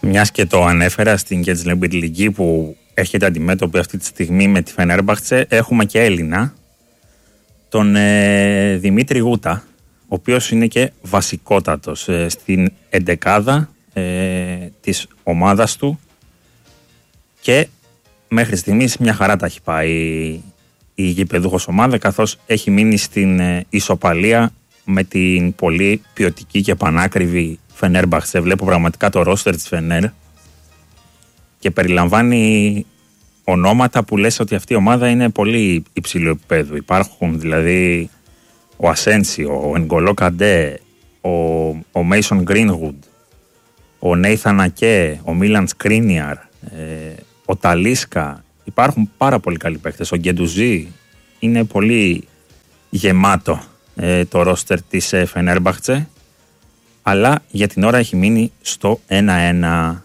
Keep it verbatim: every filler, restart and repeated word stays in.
Μιας και το ανέφερα στην Γκετζλέμπιρ Λιγκή που έρχεται αντιμέτωπη αυτή τη στιγμή με τη Φενέρμπαχτσε, έχουμε και Έλληνα, τον ε, Δημήτρη Γούτα, ο οποίος είναι και βασικότατος ε, στην εντεκάδα ε, της ομάδας του και μέχρι στιγμής μια χαρά τα έχει πάει η γηπεδούχος ομάδα, καθώς έχει μείνει στην ε, ισοπαλία με την πολύ ποιοτική και πανάκριβη Φενέρμπαχτσε. Βλέπω πραγματικά το ρόστερ της Φενέρ και περιλαμβάνει ονόματα που λες ότι αυτή η ομάδα είναι πολύ υψηλού επίπεδου. Υπάρχουν δηλαδή ο Ασένσιο, ο Ενγκολό Καντέ, ο, ο Μέισον Γκρίνγουντ, ο Νέιθαν Ακέ, ο Μίλαν Σκρίνιαρ, ε, ο Ταλίσκα. Υπάρχουν πάρα πολύ καλοί παίκτες. Ο Γκεντουζή. Είναι πολύ γεμάτο ε, το ρόστερ της ε, Φενέρμπαχτσε, αλλά για την ώρα έχει μείνει στο ένα ένα.